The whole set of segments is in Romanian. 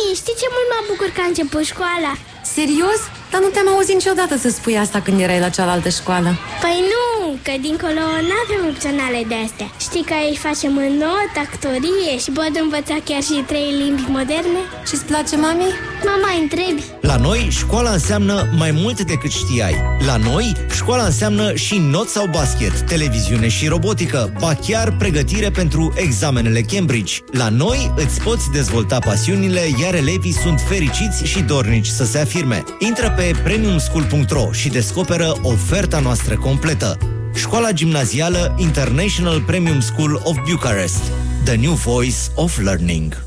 știi ce mult mă bucur că a început școala? Serios? Dar nu te-am auzit niciodată să spui asta când erai la cealaltă școală. Păi nu, că dincolo n-avem opționale de-astea. Știi că aici facem înot, actorie și pot învăța chiar și 3 limbi moderne. Și-ți place, mami? Mama, întrebi. La noi, școala înseamnă mai mult decât știai. La noi, școala înseamnă și not sau basket, televiziune și robotică, ba chiar pregătire pentru examenele Cambridge. La noi îți poți dezvolta pasiunile, iar elevii sunt fericiți și dornici să se afirme. Intră pe premiumschool.ro și descoperă oferta noastră completă. Școala gimnazială International Premium School of Bucharest. The new voice of learning.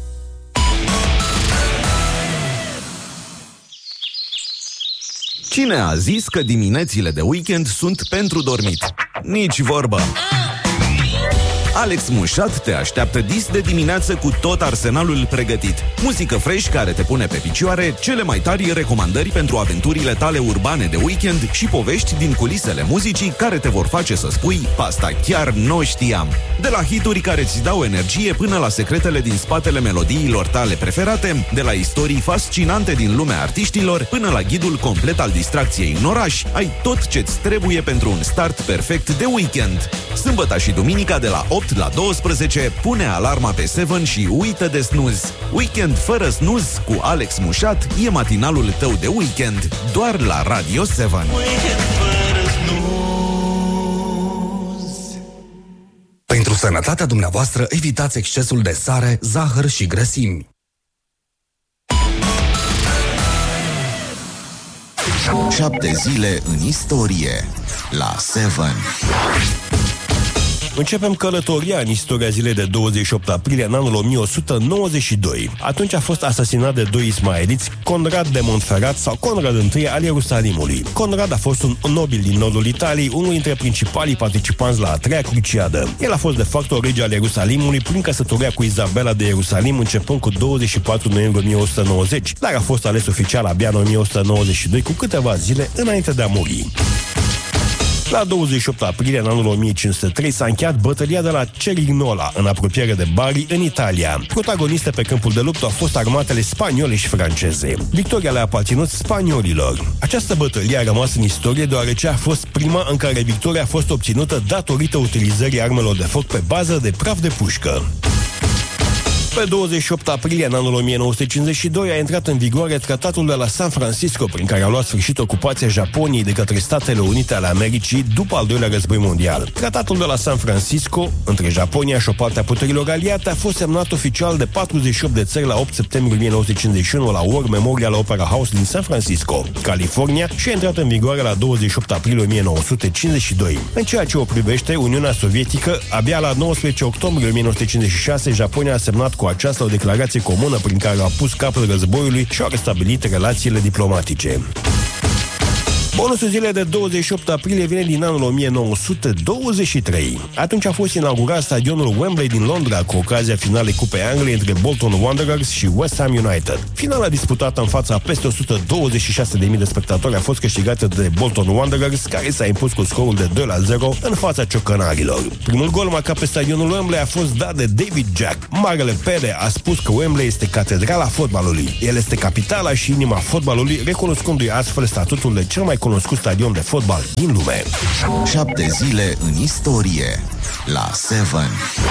Cine a zis că diminețile de weekend sunt pentru dormit? Nici vorbă! Alex Mușat te așteaptă dis de dimineață cu tot arsenalul pregătit. Muzică fresh care te pune pe picioare, cele mai tari recomandări pentru aventurile tale urbane de weekend și povești din culisele muzicii care te vor face să spui "Asta chiar nu știam". De la hituri care îți dau energie până la secretele din spatele melodiilor tale preferate, de la istorii fascinante din lumea artiștilor până la ghidul complet al distracției în oraș, ai tot ce-ți trebuie pentru un start perfect de weekend. Sâmbăta și duminica de la 8 la 12, pune alarma pe 7 și uită de snooze. Weekend fără snooze cu Alex Mușat e matinalul tău de weekend, doar la Radio 7. Pentru sănătatea dumneavoastră, evitați excesul de sare, zahăr și grăsimi. Șapte zile în istorie la 7. Începem călătoria în istoria zilei de 28 aprilie în anul 1192. Atunci a fost asasinat de 2 ismaeliți, Conrad de Montferrat sau Conrad I al Ierusalimului. Conrad a fost un nobil din nordul Italiei, unul dintre principalii participanți la a treia cruciadă. El a fost de facto rege al Ierusalimului prin căsătoria cu Izabela de Ierusalim începând cu 24 noiembrie 1190, dar a fost ales oficial abia în 1192, cu câteva zile înainte de a muri. La 28 aprilie, în anul 1503, s-a încheiat bătălia de la Cerignola, în apropiere de Bari, în Italia. Protagoniste pe câmpul de luptă au fost armatele spaniole și franceze. Victoria le-a aparținut spaniolilor. Această bătălie a rămas în istorie deoarece a fost prima în care victoria a fost obținută datorită utilizării armelor de foc pe bază de praf de pușcă. Pe 28 aprilie, în anul 1952, a intrat în vigoare Tratatul de la San Francisco, prin care a luat sfârșit ocupația Japoniei de către Statele Unite ale Americii după al doilea război mondial. Tratatul de la San Francisco, între Japonia și o parte a puterilor aliate, a fost semnat oficial de 48 de țări la 8 septembrie 1951 la War Memorial Opera House din San Francisco, California, și a intrat în vigoare la 28 aprilie 1952. În ceea ce o privește, Uniunea Sovietică, abia la 19 octombrie 1956, Japonia a semnat cu aceasta o declarație comună prin care a pus capăt războiului și au restabilit relațiile diplomatice. Bonusul zilei de 28 aprilie vine din anul 1923. Atunci a fost inaugurat stadionul Wembley din Londra cu ocazia finalei Cupei Angliei între Bolton Wanderers și West Ham United. Finala disputată în fața a peste 126.000 de spectatori a fost câștigată de Bolton Wanderers, care s-a impus cu scorul de 2-0 în fața ciocănarilor. Primul gol marcat pe stadionul Wembley a fost dat de David Jack. Marele Pele a spus că Wembley este catedrala fotbalului. El este capitala și inima fotbalului, recunoscându-i astfel statutul de cel mai cunoscut stadion de fotbal din lume. 7 zile în istorie la 7.